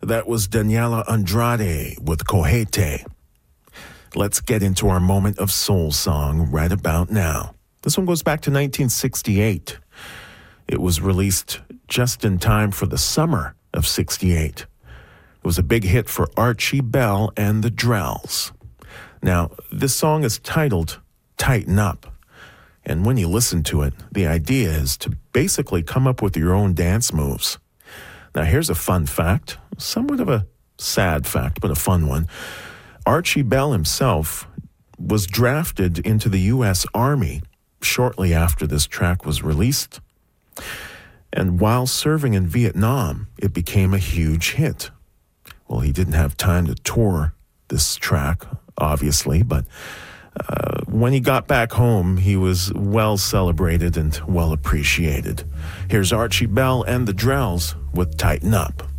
That was Daniela Andrade with Cojete. Let's get into our moment of soul song right about now. This one goes back to 1968. It was released just in time for the summer of 68. It was a big hit for Archie Bell and the Drells. Now, this song is titled Tighten Up. And when you listen to it, the idea is to basically come up with your own dance moves. Now, here's a fun fact, somewhat of a sad fact, but a fun one. Archie Bell himself was drafted into the U.S. Army shortly after this track was released. And while serving in Vietnam, it became a huge hit. Well, he didn't have time to tour this track, obviously, but when he got back home, he was well celebrated and well appreciated. Here's Archie Bell and the Drells with Tighten Up.